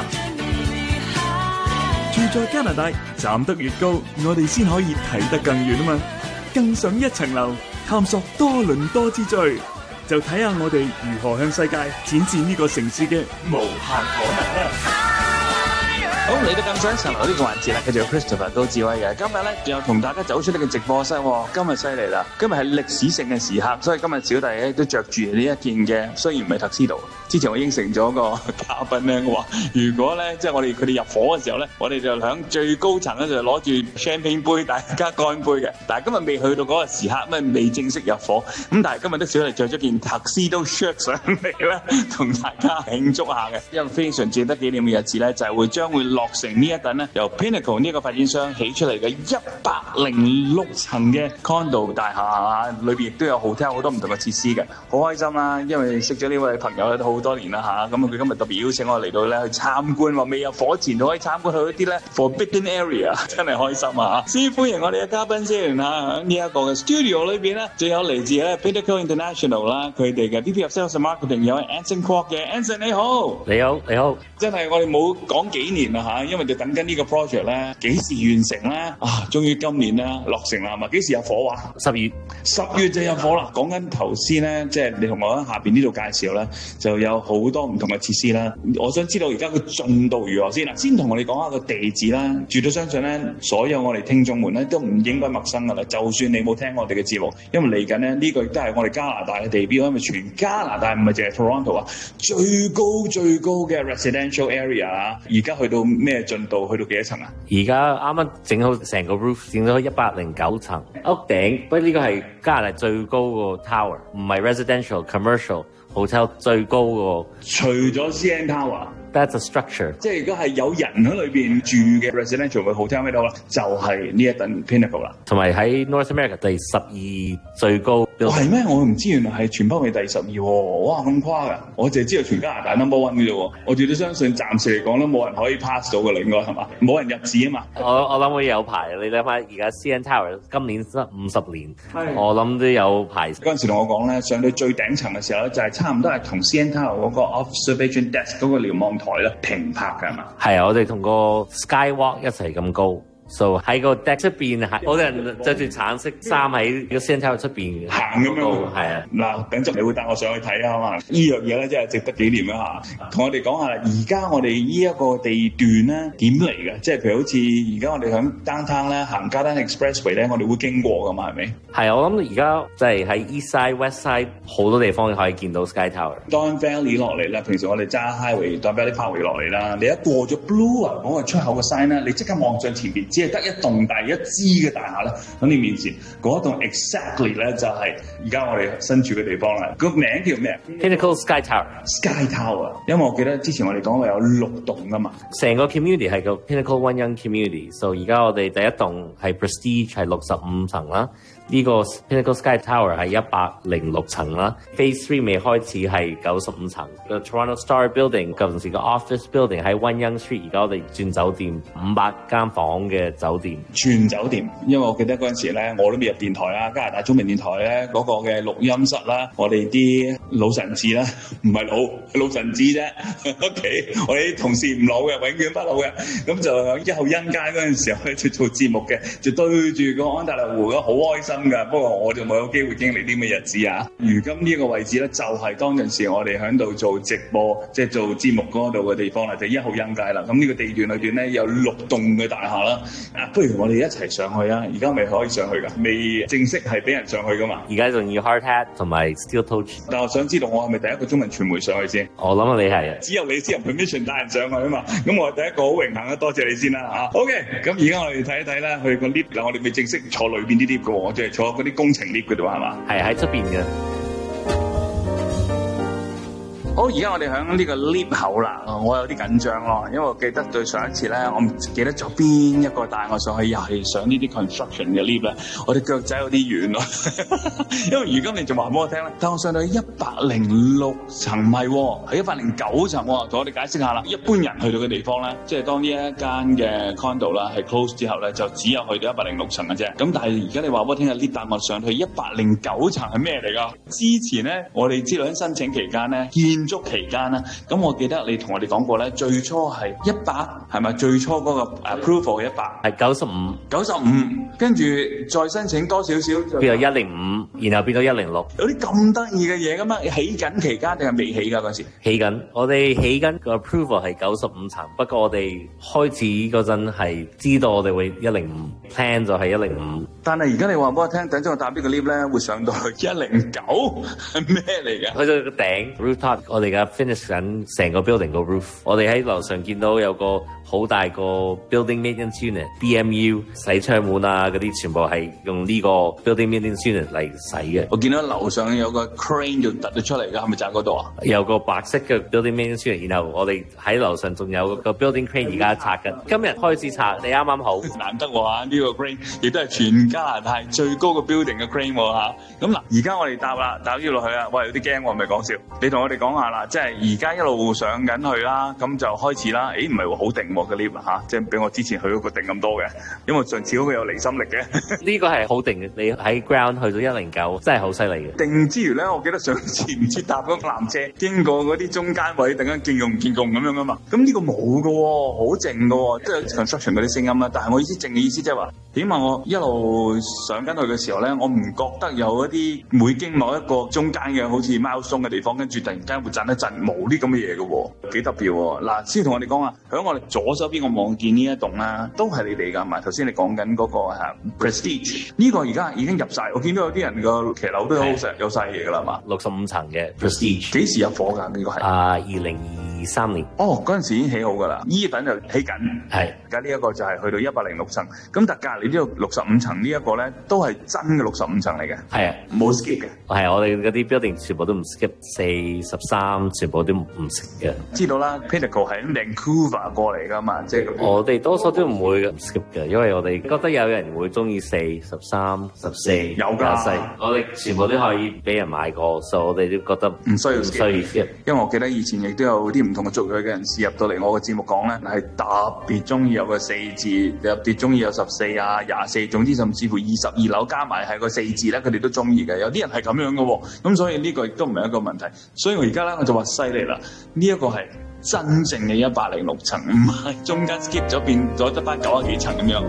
住在加拿大，站得越高，我哋先可以睇得更遠啊嘛！更上一層樓，探索多倫多之最，就睇下我哋如何向世界展示呢個城市嘅無限可能啦！ 好，嚟到更上一層樓呢個環節啦，繼續有 Christopher 高志威嘅。今日咧仲有同大家走出呢個直播室，今日犀利啦！今日係歷史性嘅時刻，所以今日小弟咧都着住呢一件嘅，雖然唔係特斯道。之前我應承咗個嘉賓咧，我話如果咧即係佢哋入伙嘅時候咧，我哋就響最高層咧就攞住 champagne 杯，大家乾杯嘅。但係今日未去到嗰個時刻，未正式入伙。咁但係今日都小弟着咗件 tuxedo shirt 上嚟咧，同大家慶祝下嘅。一個非常值得紀念嘅日子咧，就係將會落成呢一棟咧由 Pinnacle 呢個發展商起出嚟嘅106層嘅 condo 大廈啊，裏邊亦都有 hotel 好多唔同嘅設施嘅，好開心啦！因為識咗呢位朋友咧都好多年啦嚇，咁佢今日特別邀請我嚟到咧去參觀喎，未入伙前都可以參觀去一啲咧 forbidden area， 真係開心啊！先歡迎我哋嘅嘉賓先嚇，呢一個嘅 studio 裏邊咧，仲有嚟自咧 Pinnacle International 啦，佢哋嘅 VP of Sales and Marketing 有 Anson Kwok 嘅 Anson 你好， 你好， 真係我哋冇講幾年啦嚇，因為就等緊呢個 project 咧幾時完成咧啊，終於今年咧落成啦，係嘛？幾時入伙話 ？10 月就入伙啦。講緊頭先咧，即係你同我喺下邊呢度介紹咧，就有好多唔同嘅設施啦。我想知道而家個進度如何先啦。先同我哋講下個地址啦。絕對相信咧，所有我哋聽眾們咧都唔應該陌生噶啦。就算你冇聽我哋嘅節目，因為嚟緊咧呢個亦都係我哋加拿大嘅地標，因為全加拿大唔係淨係 Toronto 啊，最高嘅 residential area 啊，而家去到咩進度？去到幾多層啊？ 而家啱啱整好成個 roof， 整咗109層屋頂，不過呢個係加拿大最高個 tower， 唔係 residential、commercial hotel 最高個。 除咗 CN Tower。That's a structure， 即係如果係有人喺裏邊住嘅 residential 嘅 hotel 咩都好啦，就係呢一棟 Pinnacle 啦。 同埋喺 North America 第12最高。 係咩？我唔知原來係全北美第12喎！哇，咁誇㗎！我淨係知道全加拿大 number one 嘅啫喎。我絕對相信暫時嚟講都冇人可以 pass 到㗎啦，應該係嘛？冇人入紙啊嘛。 我諗會有排，你諗下而家 CN Tower 今年得50年，我諗都有排。 嗰陣時同我講咧，上到最頂層嘅時候咧，就係差唔多係同 CN Tower 嗰個 observation desk 嗰個瞭望台咧平拍㗎係嘛？ 係啊，我哋同個 Skywalk 一齊咁高。So 喺個 deck 出邊，好多人着住橙色衫喺個 CN Tower 出邊行咁樣， 係啊。 嗱，等陣你會帶我上去睇下嘛？呢樣嘢咧真係值得紀念一下。同我哋講下啦，而家我哋呢一個地段咧點嚟嘅？即係譬如好似而家我哋響 downtown 咧行 Garden Expressway 咧，我哋會經過噶嘛？係咪？係，我諗而家即係喺 East Side、West Side 好多地方可以見到 Sky Tower。Don Valley 落嚟啦，平時我哋揸 Highway、Don Valley Parkway 落嚟啦，你一過咗 Blue 啊嗰個出口嘅 sign 咧，你即刻望上前邊。只係得一棟大一支嘅大廈咧喺你面前，嗰棟 exactly 咧就係而家我哋身處嘅地方啦。個名叫咩 ？Pinnacle Sky Tower。Sky Tower， 因為我記得之前我哋講過有6棟噶嘛。 成個 community 係個 Pinnacle One Young Community，so 而家我哋第一棟係 Prestige 係65層啦。呢個 Pinnacle Sky Tower 係106層啦 ，Phase 3未開始係95層。個 Toronto Star Building 舊陣時個 Office Building 喺 One Young Street， 而家我哋轉酒店500間房嘅酒店。 轉酒店，因為我記得嗰陣時咧，我都未入電台啦，加拿大中文電台咧嗰個嘅錄音室啦，我哋啲老臣子啦，唔係老臣子啫。OK， 我哋啲同事唔老嘅，永遠不老嘅。咁就喺1號恩街嗰陣時候咧，做節目嘅，就對住個安大略湖，好開心。 心㗎，不過我就冇有機會經歷啲咩日子啊。如今呢個位置咧，就係當陣時我哋喺度做直播，即係做節目嗰度嘅地方啦，就1號音街啦。咁呢個地段裏邊咧有6棟嘅大廈啦。不如我哋一齊上去啊！而家未可以上去㗎，未正式係俾人上去㗎嘛。 而家仲要 hard hat 同埋 steel toe。 但我想知道我係咪第一個中文傳媒上去先？ 我諗你係啊， 只有你先有 permission 帶人上去啊嘛。咁我係第一個好榮幸啊，多謝你先啦嚇。OK，咁而家我哋睇一睇啦，去個 lift 嗱，我哋未正式坐裏邊啲 lift 嘅喎，我淨係坐嗰啲工程 lift 嗰度係嘛？ 係喺出邊嘅。 好，而家我哋喺呢個 lift 口啦，我有啲緊張咯，因為我記得對上一次咧，我唔記得咗邊一個帶我上去，又係上呢啲 construction 嘅 lift 咧，我哋腳仔有啲遠咯，因為如今你仲話俾我聽咧，但我上到去106層唔係喎，係109層喎，同我哋解釋下啦。一般人去到嘅地方咧，即係當呢一間嘅 condo 啦係 close 之後咧，就只有去到106層嘅啫。咁但係而家你話俾我聽嘅 lift 帶我上去109層係咩嚟㗎？之前咧，我哋知道喺申請期間咧，建築期間啦，咁我記得你同我哋講過咧，最初係100，係咪？最初嗰個 approval 嘅100 係95， 跟住再申請多少少， 變到105，然後變到106。 有啲咁得意嘅嘢㗎嘛？起緊期間定係未起㗎嗰時？ 起緊，我哋起緊個 approval 係95層，不過我哋開始嗰陣係知道我哋會105，plan 就係105。 但係而家你話俾我聽，等陣我搭呢個 lift 咧，會上到去109，係咩嚟嘅？ 去到個頂 rooftop，我哋而家 finish 緊成個 building 個 roof， 我哋喺樓上見到有個好大個 building maintenance unit，BMU 洗窗門啊嗰啲全部係用呢個 building maintenance unit 嚟洗嘅。 我見到樓上有個 crane 就突咗出嚟㗎，係咪就喺嗰度啊？ 有個白色嘅 building maintenance unit， 然後我哋喺樓上仲有個 building crane 而家拆緊，今日開始拆，你啱啱好。 難得喎呢個 crane 亦都係全加拿大最高嘅 building 嘅 crane 喎嚇。咁嗱，而家我哋搭咗落去啦，喂有啲驚喎，唔係講笑。你同我哋講下啦，即係而家一路上緊去啦，咁就開始啦。唔係喎，好定喎個 lift 嚇，即係比我之前去嗰個定咁多嘅，因為上次嗰個有離心力嘅。 呢個係好定嘅，你喺 ground 去到109，真係好犀利嘅。 定之餘咧，我記得上次唔知搭嗰個纜車經過嗰啲中間位，突然間見共咁樣啊嘛。咁呢個冇㗎喎，好靜㗎喎，都有 construction 嗰啲聲音啦。但係我意思靜嘅意思即係話，起碼我一路上緊去嘅時候咧，我唔覺得有一啲每經某一個中間嘅好似milestone嘅地方，跟住突然間會震一震，冇啲咁嘅嘢嘅喎，幾特別喎。嗱，先同我哋講啊，響我哋左手邊我望見呢一棟啦，都係你哋㗎嘛。頭先你講緊嗰個Prestige， 呢個而家已經入晒，我見到有啲人個騎樓都有有晒嘢㗎啦嘛。 65層嘅 Prestige， 幾時入伙㗎？呢個係 2023年。 哦，嗰陣時已經起好㗎啦，依等就起緊。 係， 而家呢一個就係去到106層，咁但隔離呢個65層呢一個咧，都係真嘅65層嚟嘅。 係啊， 冇 skip 嘅。 係，我哋嗰啲 building 全部都唔 skip， 43全部都唔食嘅。 知道啦 ，Pinnacle 係喺 Vancouver 過嚟㗎嘛，即係我哋多數都唔會 skip 嘅，因為我哋覺得有人會中意4、13、14 有㗎， 我哋全部都可以俾人買過，所以我哋都覺得唔需要 skip。因為我記得以前亦都有啲唔同嘅族裔嘅人士入到嚟我嘅節目講咧，係特別中意有個4字，特別中意有14啊、24，總之甚至乎22樓加埋係個4字咧，佢哋都中意嘅。有啲人係咁樣嘅喎，咁所以呢個亦都唔係一個問題。所以我而家咧我就話犀利啦，呢一個係真正嘅106層，唔係中間 skip 咗變咗得翻90幾層咁樣。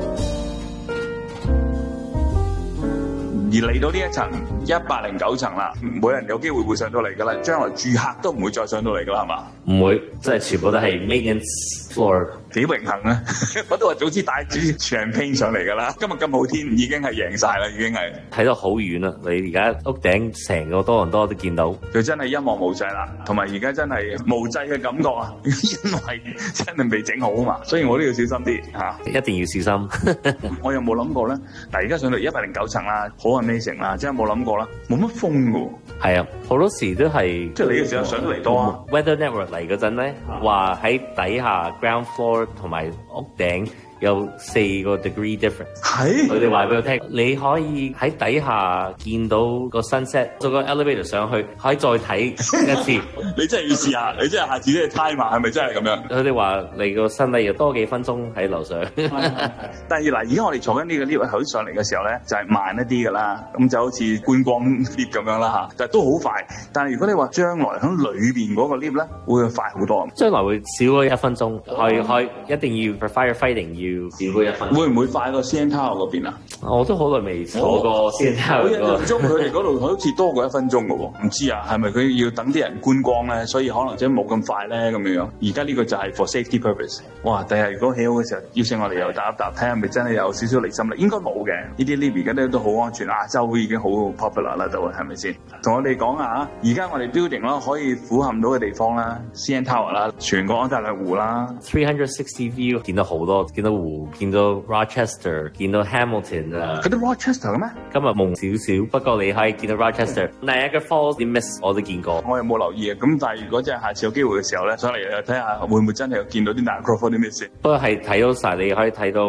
而嚟到呢一層109層啦，每人有機會會上到嚟㗎啦，將來住客都唔會再上到嚟㗎啦，係嘛？ 唔會，即係全部都係 maintenance floor。 幾榮幸啊！我都話早知帶住 champagne 上嚟㗎啦，今日咁好天已經係贏晒啦，已經係睇到好遠啦！你而家屋頂成個多倫多都見到， 佢真係一望無際啦，同埋而家真係無際嘅感覺啊！因為真係未整好啊嘛，所以我都要小心啲嚇， 一定要小心。 我又冇諗過咧，嗱而家上到109層啦，好 amazing 啦，真係冇諗過啦，冇乜風㗎喎。 係啊，好多時都係即係你嘅時候上到嚟多啊。 Weather Network 嚟嗰陣咧，話喺底下 ground floor 同埋屋頂有4個 degree difference。係，佢哋話俾我聽，你可以喺底下見到個 sunset， 坐個 elevator 上去，可以再睇一次。 你真係要試下，你真係下次都要 time 係咪真係咁樣？ 佢哋話你個身體要多幾分鐘喺樓上。 但係嗱，而家我哋坐緊呢個 lift 口上嚟嘅時候咧，就係慢一啲㗎啦，咁就好似觀光 lift 咁樣啦嚇，但係都好快。但係如果你話將來喺裏邊嗰個 lift 咧，會快好多。 將來會少咗1分鐘，一定要 for firefighting 少過1分鐘。 會唔會快過 CN Tower 嗰邊啊？ 我都好耐未坐過 CN Tower 我印象中佢哋嗰度好似多過1分鐘嘅喎，唔知啊，係咪佢要等啲人觀光咧，所以可能即係冇咁快咧咁樣樣。而家呢個就係 for safety purpose。哇！第日如果起好嘅時候，邀請我哋又搭一搭，睇下係咪真係有少少離心力。應該冇嘅，呢啲 lift 而家都好安全。亞洲已經好 popular 啦，都係咪先？同我哋講下，而家我哋 building 啦，可以俯瞰到嘅地方啦 ，CN Tower 啦，全個安大略湖啦 360 view 見到好多，見到湖，見到 Rochester， 見到 Hamilton 啊。 佢都 Rochester 嘅咩？ 今日夢少少，不過你可以見到 Rochester、Niagara Falls 啲 miss 我都見過。 我又冇留意啊。咁但係如果真係下次有機會嘅時候咧，上嚟又睇下會唔會真係見到啲 Niagara Falls 啲咩事？ 不過係睇到晒，你可以睇到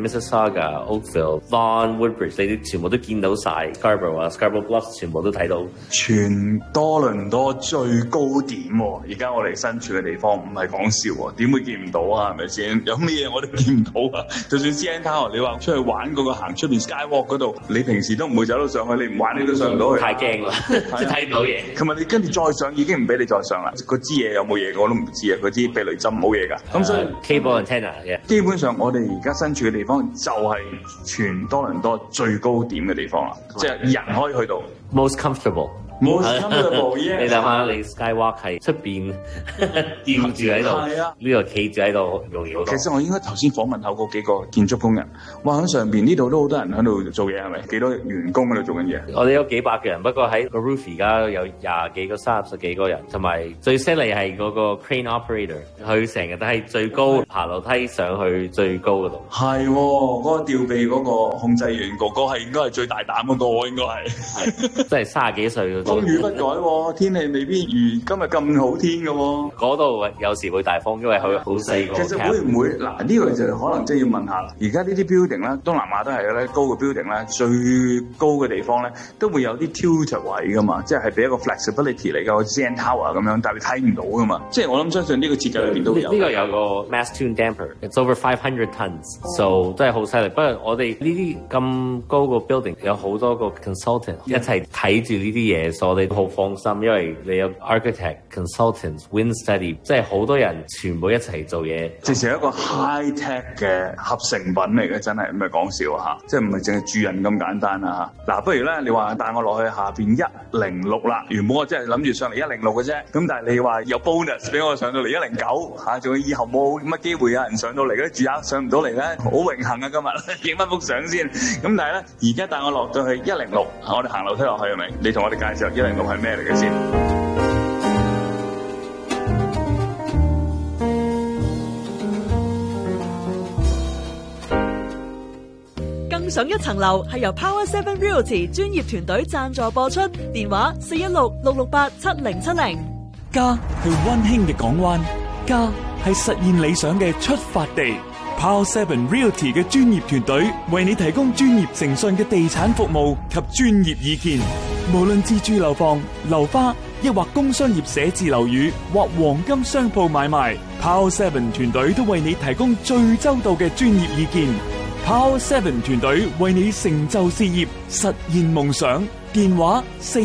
Mississauga、Oakville、Vaughan、Woodbridge， 你哋全部都見到晒 Scarborough 啊、Scarborough Bluffs 全部都睇到。 全多倫多最高點喎，而家我哋身處嘅地方唔係講笑喎，點會見唔到啊？係咪先？有咩嘢我哋見唔到啊？就算 CN Tower， 你話出去玩嗰個行出邊 Skywalk 嗰度，你平時都唔會走到上去，你唔玩你都上唔到去。 太驚啦，睇唔到嘢。 同埋你跟住再上已經唔俾你再上啦，嗰支嘢有冇嘢我都唔知啊，嗰支避雷針冇嘢㗎。咁所以 cable antenna 嘅。 基本上我哋而家身處嘅地方就係全多倫多最高點嘅地方啦，即係人可以去到。 Most comfortable。 Most comfortable， yeah。 你諗下，你 Skywalk 係出邊吊住喺度，呢度企住喺度容易好多。 其實我應該頭先訪問下嗰幾個建築工人，哇！喺上邊呢度都好多人喺度做嘢，係咪？幾多員工喺度做緊嘢？ 我哋有幾百個人，不過喺個 roof 而家有20幾個、30幾個人，同埋最犀利係嗰個 crane operator， 佢成日都係最高爬樓梯上去最高嗰度。 係喎，嗰個吊臂嗰個控制員哥哥係應該係最大膽嗰個喎，應該係。 真係30幾歲嘅。 風雨不改喎，天氣未必如今日咁好天嘅喎。 嗰度有時會大風，因為佢好細個。 其實會唔會嗱？呢個就可能即係要問下啦。而家呢啲 building 咧，東南亞都係咧高嘅 building 咧，最高嘅地方咧都會有啲 tilt 位噶嘛，即係俾一個 flexibility 嚟嘅，好似 CN Tower 咁樣，但係你睇唔到噶嘛。即係我諗相信呢個設計裏邊都有。 呢個有個 mass tune damper，it's over 500 tons，so 真係好犀利。不過我哋呢啲咁高個 building 有好多個 consultant 一齊睇住呢啲嘢。我哋都好放心，因為你有 architect、consultants、wind study， 即係好多人全部一齊做嘢， 直情係一個 high tech 嘅合成品嚟嘅，真係唔係講笑嚇，即係唔係淨係住人咁簡單啊嚇。嗱，不如咧，你話帶我落去下邊106啦，原本我真係諗住上嚟106嘅啫，咁但係你話有 bonus 俾我上到嚟109嚇，仲有以後冇乜機會有人上到嚟嗰啲住客上唔到嚟咧，好榮幸啊今日影翻幅相先。咁但係咧，而家帶我落到去106，我哋行樓梯落去係咪？你同我哋介紹106係咩嚟嘅先？ 更上一層樓係由 Power 7 Realty 專業團隊贊助播出，電話416-668-7070。 家係溫馨嘅港灣，家係實現理想嘅出發地。Power 7 Realty 嘅專業團隊為你提供專業誠信嘅地產服務及專業意見，無論自住樓房、樓花，抑或工商業寫字樓宇或黃金商鋪買賣， Power 7團隊都為你提供最周到嘅專業意見。Power 7團隊為你成就事業，實現夢想。電話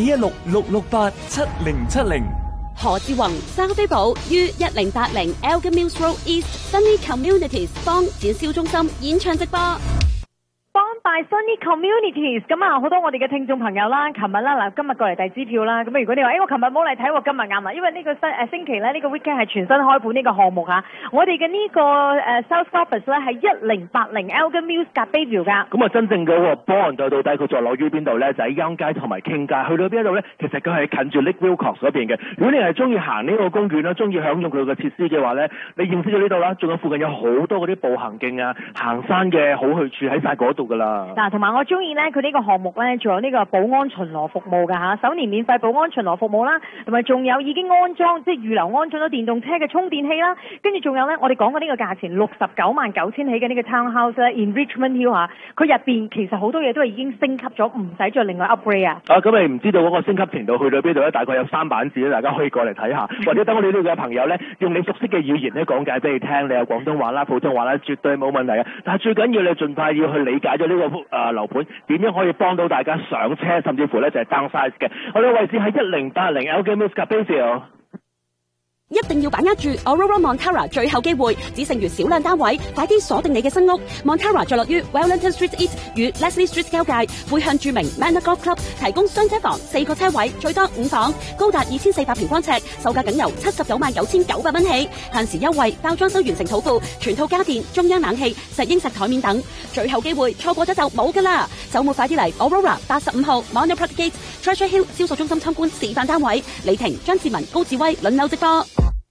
416-668-7070。 何志宏、生飛寶於1080 Elgin Mills Road East Sunny Communities 幫展銷中心演唱直播。 幫拜 Sunny Communities， 咁啊好多我哋嘅聽眾朋友啦，琴日啦嗱，今日過嚟遞支票啦，咁如果你話我琴日冇嚟睇喎，今日啱啦，因為呢個星期咧呢個 weekend 係全新開盤呢個項目嚇，我哋嘅呢個South Office 咧係1080 Elgin Mills 隔 Bayview 㗎。 咁啊真正嘅喎，波人到底佢坐落於邊度咧？就喺央街同埋傾街，去到邊度咧？其實佢係近住 Lake Wilcox 嗰邊嘅。如果你係中意行呢個公園啦，中意享用佢嘅設施嘅話咧，你認識咗呢度啦，仲有附近有好多嗰啲步行徑啊、行山嘅好去處喺晒嗰度㗎啦。 嗱，同埋我中意咧，佢呢個項目咧，仲有呢個保安巡邏服務㗎嚇，首年免費保安巡邏服務啦，同埋仲有已經安裝即係預留安裝咗電動車嘅充電器啦，跟住仲有咧，我哋講過呢個價錢699000起嘅呢個 townhouse 咧 in Richmond Hill 嚇，佢入邊其實好多嘢都係已經升級咗，唔使再另外 upgrade 啊。 咁你唔知道嗰個升級程度去到邊度咧？大概有3版字咧，大家可以過嚟睇下，或者等我哋呢度嘅朋友咧，用你熟悉嘅語言咧講解俾你聽，你有廣東話啦、普通話啦，絕對冇問題嘅。但係最緊要你盡快要去理解咗呢個樓盤點樣可以幫到大家上車，甚至乎咧就係 downsize 嘅。我哋位置喺1080 Elgin Mills 隔 Bayview。 一定要把握住 Aurora Montara 最後機會，只剩餘少量單位，快啲鎖定你嘅新屋。Montara 坐落於 Wellington Street East 與 Leslie Street 交界，背向著名 Manor Golf Club， 提供雙車房4個車位，最多5房，高達2400平方尺，售價僅由799900蚊起，限時優惠，包裝修完成土庫，全套家電、中央冷氣、石英石台面等，最後機會，錯過咗就冇㗎啦！週末快啲嚟 Aurora 85號 Montague Park Gate、Treasure Hill 銷售中心參觀示範單位，李婷、張志文、高志威輪流直播。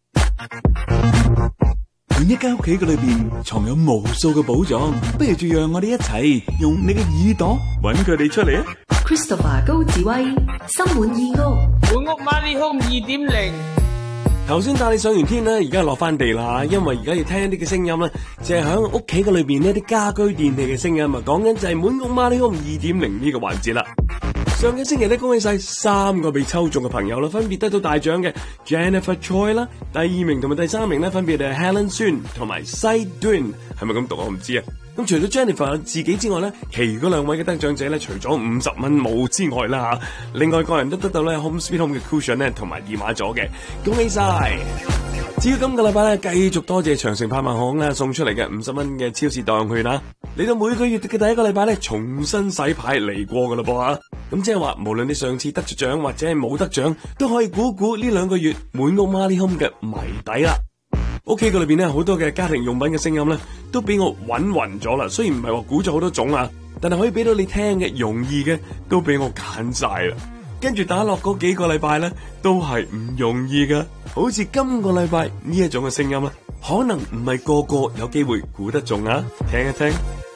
喺一間屋企嘅裏邊藏有無數嘅寶藏，不如就讓我哋一齊用你嘅耳朵揾佢哋出嚟啊 ！Christopher 高志威，心滿意屋， 滿屋 Money Home 2.0。 頭先帶你上完天啦，而家落翻地啦，因為而家要聽一啲嘅聲音啦，就係響屋企嘅裏邊呢啲家居電器嘅聲音啊，講緊就係滿屋 Money Home 2.0呢個環節啦。上個星期咧，恭喜晒3個被抽中嘅朋友啦，分別得到大獎嘅 Jennifer Choi 啦，第2名同埋第3名咧，分別係 Helen Sun 同埋 Sai Dun， 係咪咁讀我唔知啊。咁除咗 Jennifer 自己之外咧，其餘嗰2位嘅得獎者咧，除咗50蚊冇之外啦吓，另外個人都得到咧 Home Sweet Home 嘅 cushion 咧，同埋電話座嘅，恭喜晒！至於今個禮拜咧，繼續多謝長城拍賣行啦送出嚟嘅50蚊嘅超市代用券啦，嚟到每個月嘅第一個禮拜咧，重新洗牌嚟過噶啦噃啊！咁即係話，無論你上次得咗獎或者係冇得獎，都可以估估呢2個月滿屋 Money Home 嘅謎底啦。屋企個裏邊咧，好多嘅家庭用品嘅聲音咧，都俾我揾暈咗啦。雖然唔係話估咗好多種啊，但係可以俾到你聽嘅容易嘅，都俾我揀晒啦。跟住打落嗰幾個禮拜咧，都係唔容易噶。好似今個禮拜呢一種嘅聲音啦，可能唔係個個有機會估得中啊。聽一聽。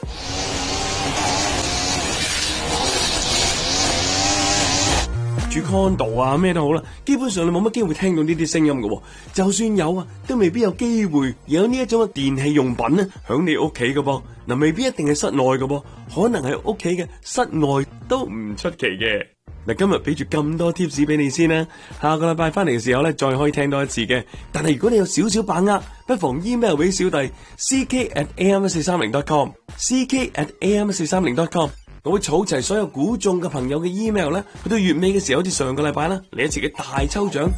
住 condo 啊咩都好啦，基本上你冇乜機會聽到呢啲聲音嘅，就算有啊，都未必有機會有呢一種嘅電器用品咧響你屋企嘅噃。嗱，未必一定係室內嘅噃，可能係屋企嘅室外都唔出奇嘅。嗱，今日俾住咁多 tips 俾你先啦，下個禮拜翻嚟嘅時候咧，再可以聽多一次嘅。但係如果你有少少把握，不妨 email 俾小弟 ck@am1430.com ck@am1430.com。我會儲齊所有估中嘅朋友嘅 email 咧，去到月尾嘅時候，好似上個禮拜啦，嚟一次嘅大抽獎。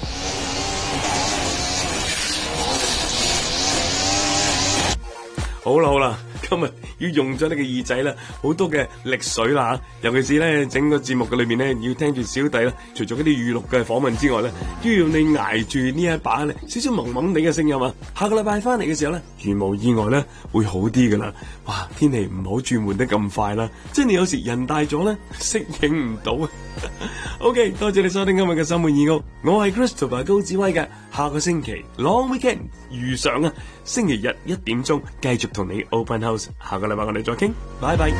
好啦好啦，今日要用咗你嘅耳仔啦，好多嘅力水啦，尤其是咧整個節目嘅裏面咧，要聽住小弟啦，除咗嗰啲預錄嘅訪問之外咧，都要你挨住呢一把咧少少懵懵地嘅聲音啊！下個禮拜翻嚟嘅時候咧，如無意外咧會好啲噶啦。哇，天氣唔好轉換得咁快啦，即係你有時人大咗咧適應唔到啊。OK， 多謝你收聽今日嘅心滿意屋，我係 Christopher 高志威嘅。下個星期 Long Weekend 如常啊，星期日1點鐘繼續同你 Open House。下個禮拜我哋再傾，拜拜。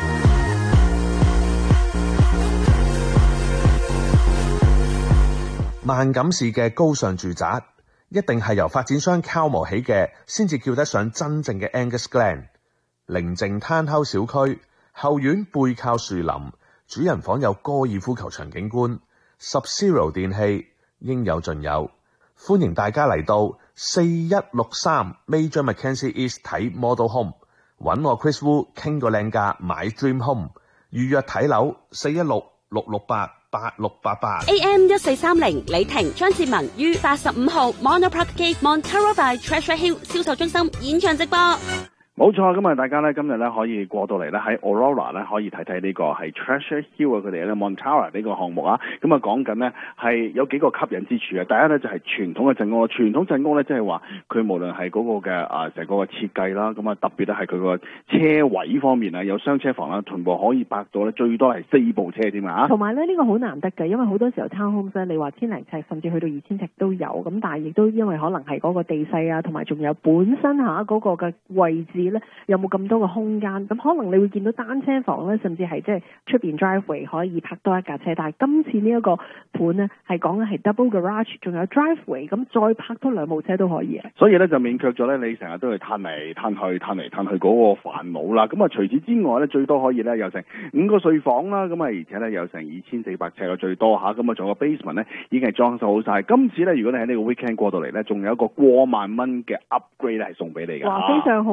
萬錦市嘅高尚住宅，一定係由發展商敲磨起嘅，先至叫得上真正嘅 Angus Glen。寧靜攤口小區，後院背靠樹林，主人房有高爾夫球場景觀，Sub-Zero 電器應有盡有。歡迎大家嚟到4163 Major Mackenzie East 睇 Model Home， 揾我 Chris Wu 傾個靚價買 Dream Home， 預約睇樓416-668-8688。 AM1430 李婷、張志文於85號 Montague Park Gate Montara by Treasure Hill 銷售中心現場直播。 冇錯，咁啊大家咧今日咧可以過到嚟咧喺 Aurora 咧可以睇睇呢個係 Treasure Hill 啊，佢哋咧 Montara 呢個項目啊，咁啊講緊咧係有幾個吸引之處啊。第一咧就係傳統嘅鎮屋，傳統鎮屋咧即係話佢無論係嗰個嘅成個嘅設計啦，咁啊特別咧係佢個車位方面啊，有雙車房啦，全部可以泊到咧最多係4部車添啊。 同埋咧呢個好難得嘅，因為好多時候 townhomes 咧你話1000零尺甚至去到2000尺都有，咁但係亦都因為可能係嗰個地勢啊，同埋仲有本身下嗰個嘅位置咧有冇咁多嘅空間，咁可能你會見到單車房咧，甚至係即係出邊 driveway 可以泊多一架車，但係今次呢一個盤咧係講緊係 double garage， 仲有 driveway， 咁再泊多2部車都可以啊。 所以咧就免卻咗咧你成日都去攤嚟攤去嗰個煩惱啦。咁啊除此之外咧，最多可以咧有成5個睡房啦，咁啊而且咧有成2400尺嘅最多嚇，咁啊仲有個 basement 咧已經係裝修好晒。今次咧如果你喺呢個 weekend 過到嚟咧，仲有一個過萬蚊嘅 upgrade 係送俾你嘅。 哇，非常好啊！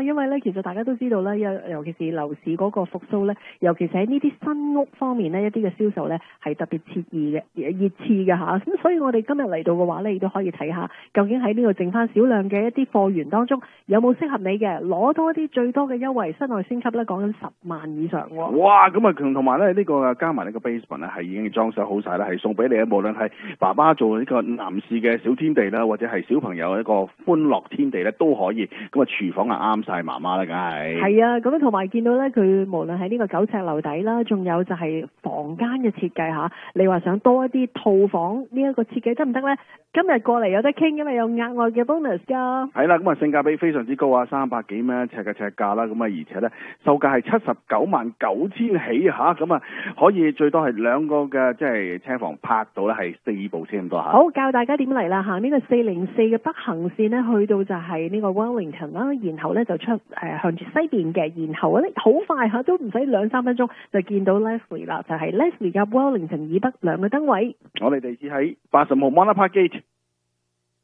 因為咧其實大家都知道咧，尤其是樓市嗰個復甦咧，尤其是喺呢啲新屋方面咧，一啲嘅銷售咧係特別熱刺嘅嚇。咁所以我哋今日嚟到嘅話咧，亦都可以睇下究竟喺呢個剩翻少量嘅一啲貨源當中，有冇適合你嘅，攞多啲最多嘅優惠，室內升級咧講緊10萬以上喎。 哇！咁啊，同埋咧呢個加埋呢個 basement 咧係已經裝修好晒啦，係送俾你啊！無論係爸爸做呢個男士嘅小天地啦，或者係小朋友一個歡樂天地咧都可以。咁啊，廚房啊啱晒媽媽啦，梗係。係啊，咁同埋見到咧，佢無論喺呢個9尺樓底啦，仲有就係房間嘅設計嚇，你話想多一啲套房呢一個設計得唔得咧？今日過嚟有得傾，因為有額外嘅 bonus 㗎。係啦，咁啊性價比非常之高啊，300幾蚊尺嘅尺價啦，咁啊而且咧售價係799000起嚇，咁啊可以最多係2個嘅即係車房泊到咧係4部車咁多嚇。好，教大家點嚟啦，行呢個404嘅北行線咧，去到就係呢個 Wellington 啦，然後咧就出向住西邊嘅，然後咧好快嚇都唔使2-3分鐘就見到 Leslie 啦，就係 Leslie 夾 Wellington 以北2個燈位。我哋地址喺80號 Monarch Park Gate